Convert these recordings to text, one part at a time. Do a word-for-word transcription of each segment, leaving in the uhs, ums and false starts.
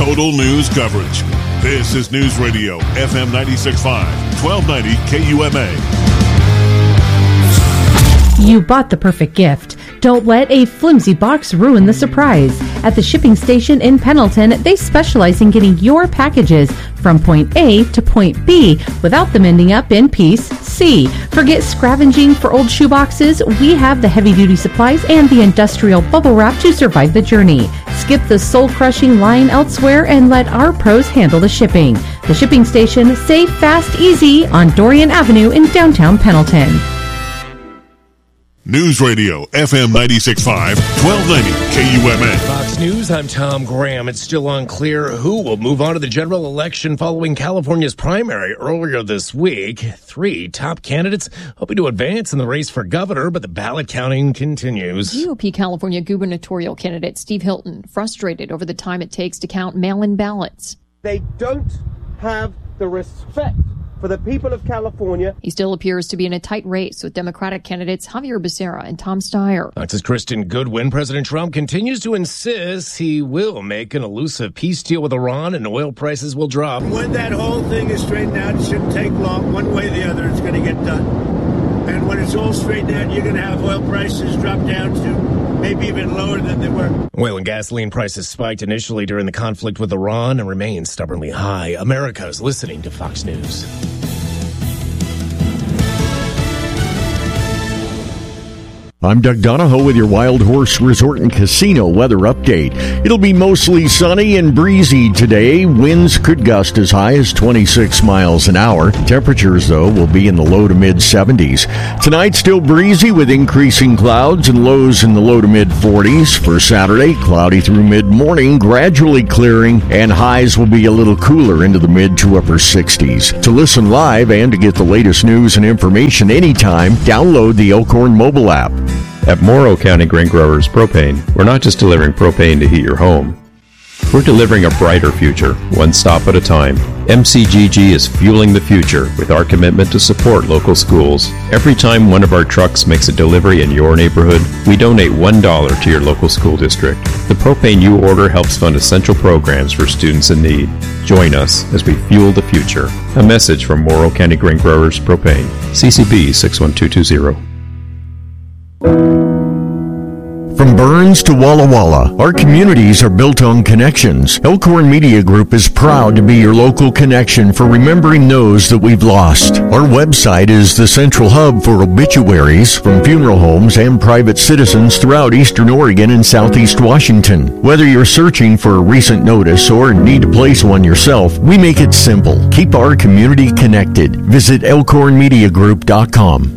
Total news coverage. This is News Radio, F M ninety-six point five, twelve ninety K U M A. You bought the perfect gift. Don't let a flimsy box ruin the surprise. At the shipping station in Pendleton, they specialize in getting your packages from point A to point B without them ending up in piece C. Forget scavenging for old shoeboxes. We have the heavy-duty supplies and the industrial bubble wrap to survive the journey. Skip the soul-crushing line elsewhere and let our pros handle the shipping. The shipping station, safe, fast, easy on Dorian Avenue in downtown Pendleton. News Radio, F M ninety-six point five, twelve ninety K U M A. Fox News, I'm Tom Graham. It's still unclear who will move on to the general election following California's primary earlier this week. Three top candidates hoping to advance in the race for governor, but the ballot counting continues. G O P California gubernatorial candidate Steve Hilton frustrated over the time it takes to count mail-in ballots. They don't have the respect for the people of California. He still appears to be in a tight race with Democratic candidates Javier Becerra and Tom Steyer. Fox's Kristen Goodwin. President Trump continues to insist he will make an elusive peace deal with Iran and oil prices will drop. When that whole thing is straightened out, it shouldn't take long. One way or the other, it's going to get done. And when it's all straightened out, you're going to have oil prices drop down to maybe even lower than they were. Oil and gasoline prices spiked initially during the conflict with Iran and remain stubbornly high. America is listening to Fox News. I'm Doug Donahoe with your Wild Horse Resort and Casino weather update. It'll be mostly sunny and breezy today. Winds could gust as high as twenty-six miles an hour. Temperatures, though, will be in the low to mid seventies. Tonight, still breezy with increasing clouds and lows in the low to mid forties. For Saturday, cloudy through mid-morning, gradually clearing, and highs will be a little cooler into the mid to upper sixties. To listen live and to get the latest news and information anytime, download the Elkhorn mobile app. At Morrow County Grain Growers Propane, we're not just delivering propane to heat your home. We're delivering a brighter future, one stop at a time. M C G G is fueling the future with our commitment to support local schools. Every time one of our trucks makes a delivery in your neighborhood, we donate one dollar to your local school district. The propane you order helps fund essential programs for students in need. Join us as we fuel the future. A message from Morrow County Grain Growers Propane. C C B six one two two zero. From Burns to Walla Walla, our communities are built on connections. Elkhorn Media Group is proud to be your local connection for remembering those that we've lost. Our website is the central hub for obituaries from funeral homes and private citizens throughout eastern Oregon and southeast Washington. Whether you're searching for a recent notice or need to place one yourself, we make it simple. Keep our community connected. Visit elkhorn media group dot com.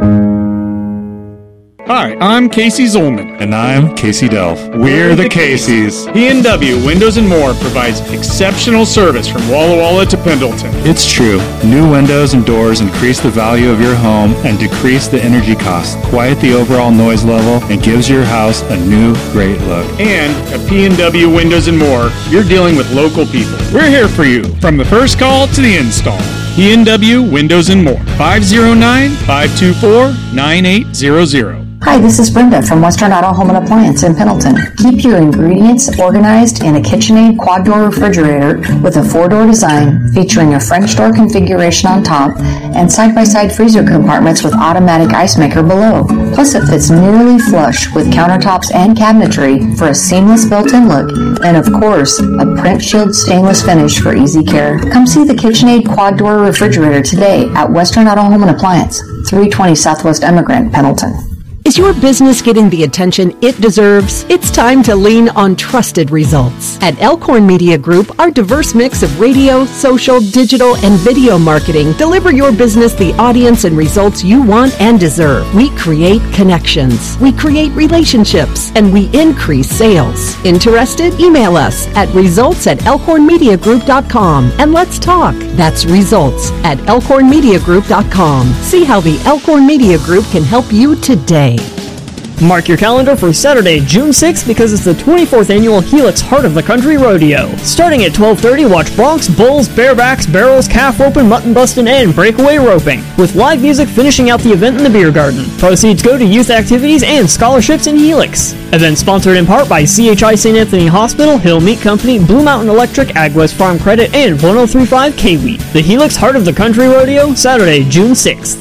Hi, I'm Casey Zolman. And I'm Casey Delph. We're the Caseys. P and W Windows and More provides exceptional service from Walla Walla to Pendleton. It's true. New windows and doors increase the value of your home and decrease the energy costs, quiet the overall noise level, and gives your house a new, great look. And at P and W Windows and More, you're dealing with local people. We're here for you, from the first call to the install. P and W Windows and More. five oh nine, five two four, nine eight zero zero. Hi, this is Brenda from Western Auto Home and Appliance in Pendleton. Keep your ingredients organized in a KitchenAid quad-door refrigerator with a four-door design featuring a French door configuration on top and side-by-side freezer compartments with automatic ice maker below. Plus, it fits nearly flush with countertops and cabinetry for a seamless built-in look and, of course, a print shield stainless finish for easy care. Come see the KitchenAid quad-door refrigerator today at Western Auto Home and Appliance, three twenty Southwest Emigrant, Pendleton. Is your business getting the attention it deserves? It's time to lean on trusted results. At Elkhorn Media Group, our diverse mix of radio, social, digital, and video marketing deliver your business the audience and results you want and deserve. We create connections, we create relationships, and we increase sales. Interested? Email us at results at elkhorn media group dot com and let's talk. That's results at elkhorn media group dot com. See how the Elkhorn Media Group can help you today. Mark your calendar for Saturday, June sixth, because it's the twenty-fourth annual Helix Heart of the Country Rodeo. Starting at twelve thirty, watch broncs, bulls, barebacks, barrels, calf roping, mutton busting, and breakaway roping, with live music finishing out the event in the beer garden. Proceeds go to youth activities and scholarships in Helix. Event sponsored in part by C H I Saint Anthony Hospital, Hill Meat Company, Blue Mountain Electric, AgWest Farm Credit, and one oh three point five K-Wheat. The Helix Heart of the Country Rodeo, Saturday, June sixth.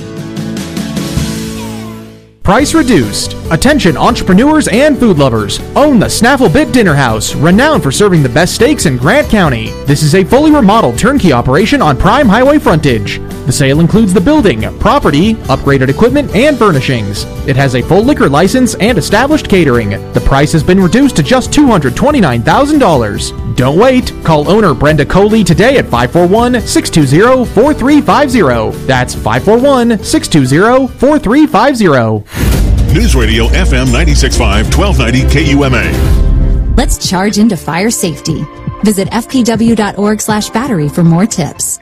Price reduced. Attention entrepreneurs and food lovers. Own the Snaffle Bit Dinner House, renowned for serving the best steaks in Grant County. This is a fully remodeled turnkey operation on prime highway frontage. The sale includes the building, property, upgraded equipment, and furnishings. It has a full liquor license and established catering. The price has been reduced to just two hundred twenty-nine thousand dollars. Don't wait. Call owner Brenda Coley today at five four one, six two zero, four three five zero. That's five four one, six two zero, four three five zero. News Radio F M ninety-six point five, twelve ninety K U M A. Let's charge into fire safety. Visit f p w dot org slash battery for more tips.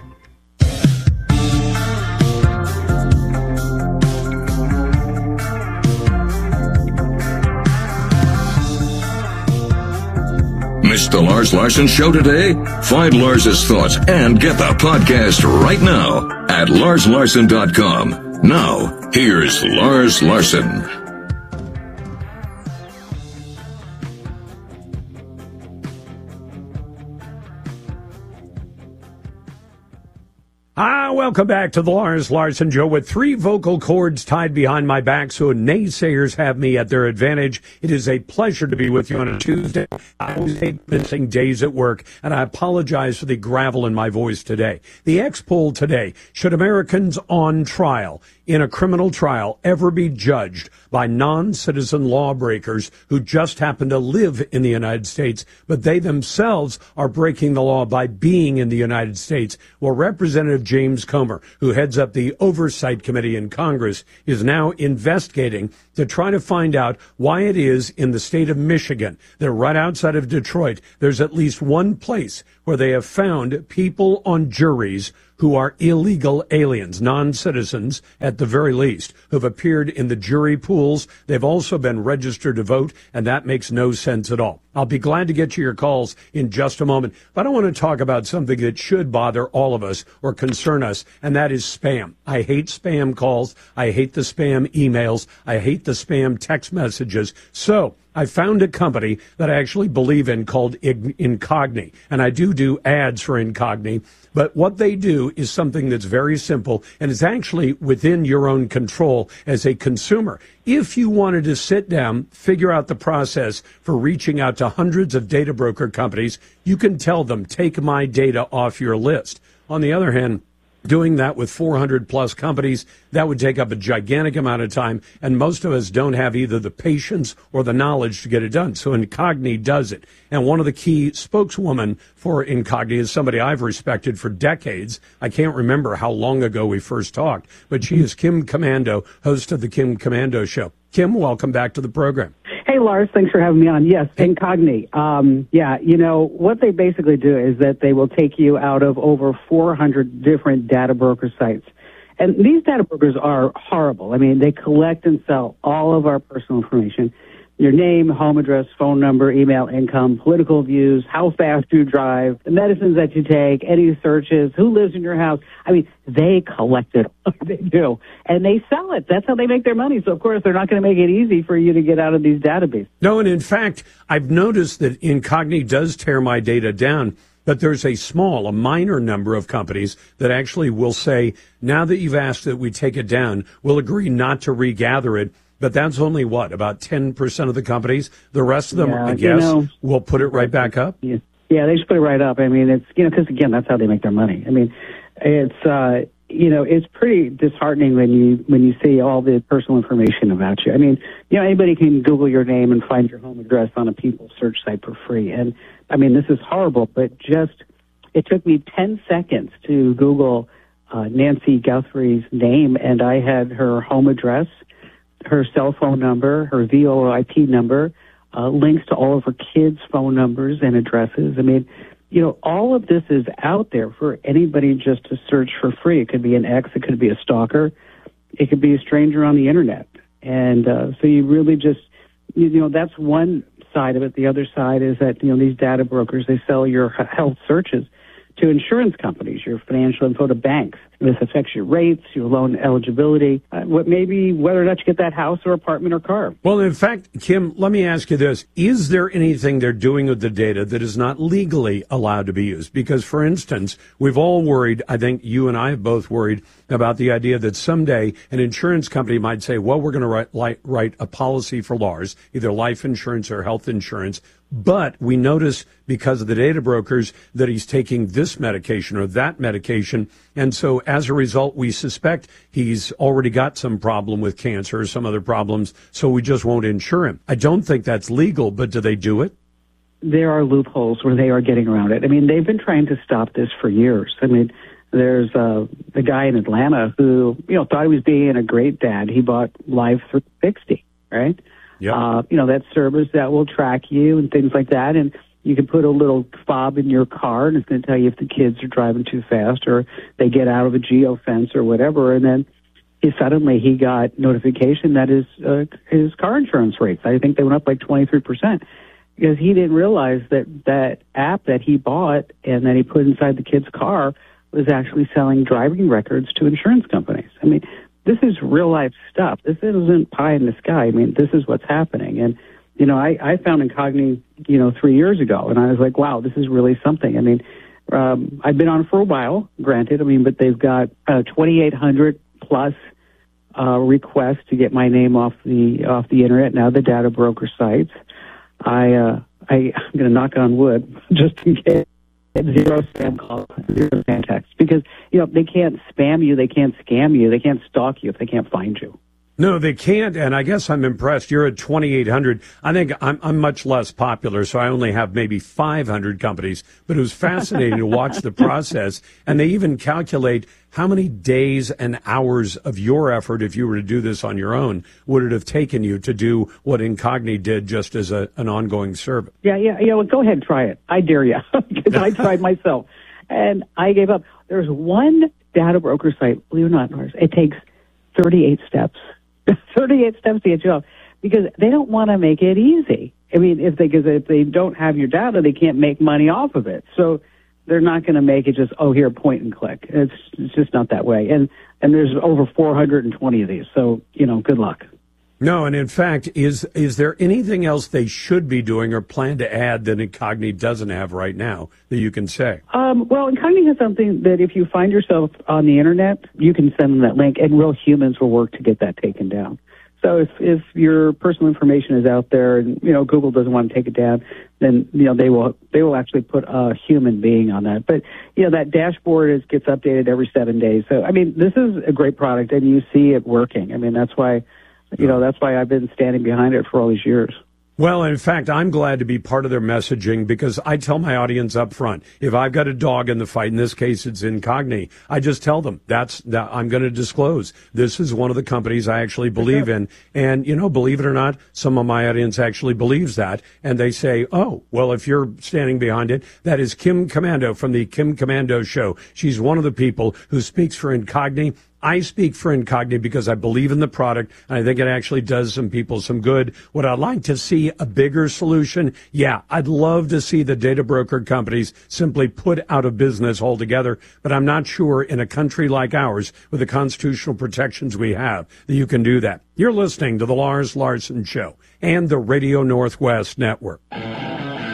Missed the Lars Larson Show today? Find Lars's thoughts and get the podcast right now at lars larson dot com. Now, here's Lars Larson. Ah, welcome back to the Lars Larson Show. With three vocal cords tied behind my back so naysayers have me at their advantage, it is a pleasure to be with you on a Tuesday. I always hate missing days at work, and I apologize for the gravel in my voice today. The X poll today: should Americans on trial in a criminal trial ever be judged by non-citizen lawbreakers who just happen to live in the United States, but they themselves are breaking the law by being in the United States? Well, Representative James Comer, who heads up the Oversight Committee in Congress, is now investigating to try to find out why it is in the state of Michigan, that right outside of Detroit, there's at least one place where they have found people on juries who are illegal aliens, non-citizens at the very least, who've appeared in the jury pools. They've also been registered to vote, and that makes no sense at all. I'll be glad to get to your calls in just a moment, but I want to talk about something that should bother all of us or concern us, and that is spam. I hate spam calls. I hate the spam emails. I hate the spam text messages. So I found a company that I actually believe in called Incogni, and I do do ads for Incogni. But what they do is something that's very simple, and it's actually within your own control as a consumer. If you wanted to sit down, figure out the process for reaching out to hundreds of data broker companies, you can tell them, take my data off your list. On the other hand, doing that with four hundred plus companies, that would take up a gigantic amount of time, and most of us don't have either the patience or the knowledge to get it done. So Incogni does it. And one of the key spokeswomen for Incogni is somebody I've respected for decades. I can't remember how long ago we first talked, but she is Kim Komando, host of the Kim Komando Show. Kim, welcome back to the program. Hey, Lars, thanks for having me on. Yes, Incogni. Um, yeah, you know, what they basically do is that they will take you out of over four hundred different data broker sites. And these data brokers are horrible. I mean, they collect and sell all of our personal information: your name, home address, phone number, email, income, political views, how fast you drive, the medicines that you take, any searches, who lives in your house. I mean, they collect it. They do. And they sell it. That's how they make their money. So, of course, they're not going to make it easy for you to get out of these databases. No, and in fact, I've noticed that Incogni does tear my data down, but there's a small, a minor number of companies that actually will say, now that you've asked that we take it down, we'll agree not to regather it. But that's only, what, about ten percent of the companies? The rest of them, yeah, I guess, you know, will put it right back up? Yeah. yeah, they just put it right up. I mean, it's, you know, because, again, that's how they make their money. I mean, it's, uh, you know, it's pretty disheartening when you when you see all the personal information about you. I mean, you know, anybody can Google your name and find your home address on a People search site for free. And, I mean, this is horrible, but just, it took me ten seconds to Google uh, Nancy Guthrie's name, and I had her home address, her cell phone number, her V O I P number, uh, links to all of her kids' phone numbers and addresses. I mean, you know, all of this is out there for anybody just to search for free. It could be an ex, it could be a stalker, it could be a stranger on the internet. And uh, so you really just, you, you know, that's one side of it. The other side is that, you know, these data brokers, they sell your health searches to insurance companies, your financial info to banks. This affects your rates, your loan eligibility, uh, what maybe whether or not you get that house or apartment or car. Well, in fact, Kim, let me ask you this. Is there anything they're doing with the data that is not legally allowed to be used? Because, for instance, we've all worried, I think you and I have both worried about the idea that someday an insurance company might say, well, we're going to write, like, write a policy for Lars, either life insurance or health insurance. But we notice because of the data brokers that he's taking this medication or that medication. And so as a result, we suspect he's already got some problem with cancer or some other problems. So we just won't insure him. I don't think that's legal, but do they do it? There are loopholes where they are getting around it. I mean, they've been trying to stop this for years. I mean, there's uh, a guy in Atlanta who, you know, thought he was being a great dad. He bought Life three sixty, right? Yep. Uh, you know, that service that will track you and things like that. And you can put a little fob in your car and it's going to tell you if the kids are driving too fast or they get out of a geofence or whatever. And then he suddenly he got notification that his, uh, his car insurance rates, I think they went up like twenty-three percent because he didn't realize that that app that he bought and that he put inside the kid's car was actually selling driving records to insurance companies. I mean, this is real life stuff. This isn't pie in the sky. I mean, this is what's happening. And, you know, I, I found Incogni, you know, three years ago, and I was like, wow, this is really something. I mean, um, I've been on for a while, granted. I mean, but they've got uh, twenty-eight hundred plus uh, requests to get my name off the off the internet. Now the data broker sites. I, uh, I I'm going to knock on wood just in case. Zero spam calls, zero spam texts, because, you know, they can't spam you, they can't scam you, they can't stalk you if they can't find you. No, they can't, and I guess I'm impressed. You're at twenty-eight hundred. I think I'm, I'm much less popular, so I only have maybe five hundred companies, but it was fascinating to watch the process, and they even calculate how many days and hours of your effort, if you were to do this on your own, would it have taken you to do what Incogni did just as a, an ongoing service? Yeah, yeah, yeah, well, go ahead and try it. I dare you, because I tried myself, and I gave up. There's one data broker site, believe it or not, it takes thirty-eight steps. thirty-eight steps to get you off because they don't want to make it easy. I mean, if they, because if they don't have your data, they can't make money off of it. So they're not going to make it just, oh, here, point and click. It's, it's just not that way. And, and there's over four hundred twenty of these. So, you know, good luck. No, and in fact, is is there anything else they should be doing or plan to add that Incogni doesn't have right now that you can say? Um, well, Incogni has something that if you find yourself on the internet, you can send them that link, and real humans will work to get that taken down. So if if your personal information is out there, and you know Google doesn't want to take it down, then you know they will they will actually put a human being on that. But you know that dashboard is gets updated every seven days. So I mean, this is a great product, and you see it working. I mean, that's why. You know, that's why I've been standing behind it for all these years. Well, in fact, I'm glad to be part of their messaging because I tell my audience up front, if I've got a dog in the fight, in this case it's Incogni, I just tell them that's that I'm going to disclose. This is one of the companies I actually believe in. And, you know, believe it or not, some of my audience actually believes that. And they say, oh, well, if you're standing behind it, that is Kim Komando from the Kim Komando Show. She's one of the people who speaks for Incogni. I speak for Incogni because I believe in the product, and I think it actually does some people some good. Would I like to see a bigger solution? Yeah, I'd love to see the data broker companies simply put out of business altogether, but I'm not sure in a country like ours, with the constitutional protections we have, that you can do that. You're listening to the Lars Larson Show and the Radio Northwest Network.